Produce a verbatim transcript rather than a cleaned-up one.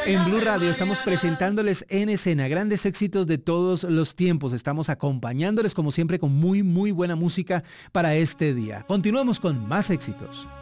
En Blue Radio estamos presentándoles en escena grandes éxitos de todos los tiempos. Estamos acompañándoles como siempre con muy muy buena música para este día. Continuamos con más éxitos.